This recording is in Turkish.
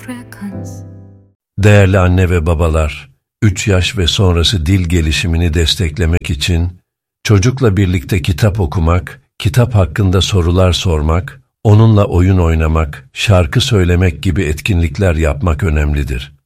Değerli anne ve babalar, 3 yaş ve sonrası dil gelişimini desteklemek için çocukla birlikte kitap okumak, kitap hakkında sorular sormak, onunla oyun oynamak, şarkı söylemek gibi etkinlikler yapmak önemlidir.